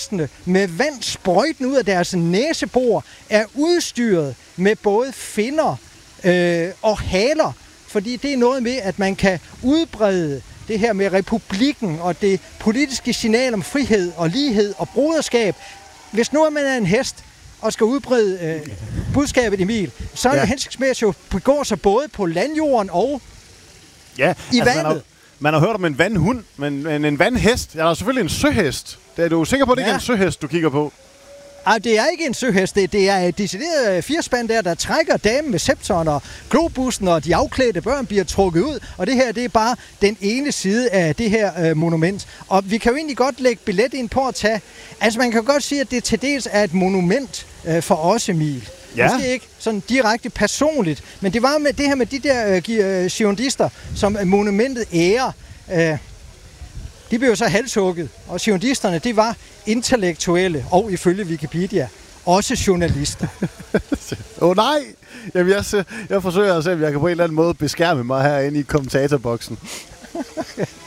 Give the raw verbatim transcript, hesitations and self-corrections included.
hestene med vand sprøjten ud af deres næsebor er udstyret med både finner øh, og haler, fordi det er noget med, at man kan udbrede det her med republikken og det politiske signal om frihed og lighed og broderskab. Hvis nu man er en hest og skal udbrede øh, budskabet, Emil, så er det ja. hensigtsmæssigt at begå sig både på landjorden og ja, i altså vandet. Man har, man har hørt om en vandhund, men, men en vandhest, der er selvfølgelig en søhest. Det er du sikker på, at det ja. ikke er en søhest, du kigger på? Ej, det er ikke en søhest. Det, det er et decideret firespand der, der trækker damen med scepteren, og globussen og de afklædte børn bliver trukket ud. Og det her, det er bare den ene side af det her øh, monument. Og vi kan jo egentlig godt lægge billet ind på at tage... Altså, man kan godt sige, at det til dels er et monument øh, for os, Emil. Ja. Måske ikke sådan direkte personligt, men det var med det her med de der øh, girondister, som monumentet ærer. Øh, de blev jo så halshugget, og girondisterne, det var intellektuelle, og ifølge Wikipedia, også journalister. Åh oh, nej! Jamen, jeg, jeg forsøger at se, om jeg kan på en eller anden måde beskærme mig herinde i kommentatorboksen.